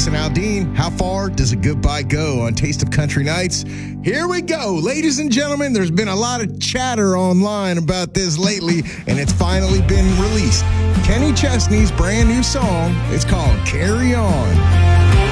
Jason Aldean. How far does a goodbye go on Taste of Country Nights? Here we go. Ladies and gentlemen, there's been a lot of chatter online about this lately, and it's finally been released. Kenny Chesney's brand new song. It's called Carry On.